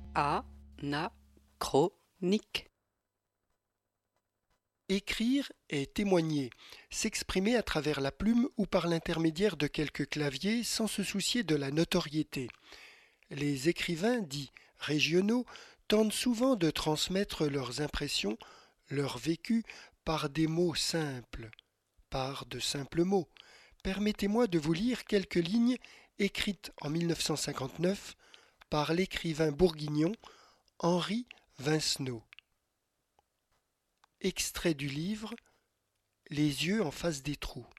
Anachronique. Écrire est témoigner, s'exprimer à travers la plume ou par l'intermédiaire de quelques claviers sans se soucier de la notoriété. Les écrivains dits régionaux tentent souvent de transmettre leurs impressions, leur vécu par des mots simples, par de simples mots. Permettez-moi de vous lire quelques lignes écrites en 1959 par l'écrivain bourguignon Henri Vincenot. Extrait du livre Les yeux en face des trous.